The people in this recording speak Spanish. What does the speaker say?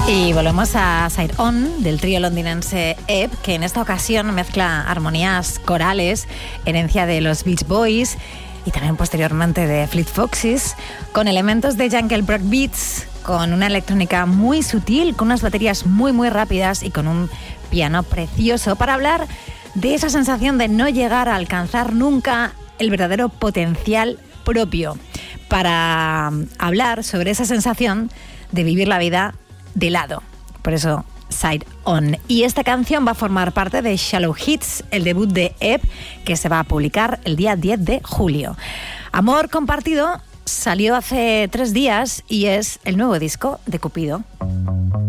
Y volvemos a Side On, del trío londinense Ebb, que en esta ocasión mezcla armonías corales, herencia de los Beach Boys y también posteriormente de Fleet Foxes, con elementos de Jungle Brook Beats, con una electrónica muy sutil, con unas baterías muy rápidas y con un piano precioso, para hablar de esa sensación de no llegar a alcanzar nunca el verdadero potencial propio, para hablar sobre esa sensación de vivir la vida de lado. Por eso, Side On. Y esta canción va a formar parte de Shallow Hits, el debut de Ebb, que se va a publicar el día 10 de julio. Amor Compartido salió hace 3 días y es el nuevo disco de Cupido.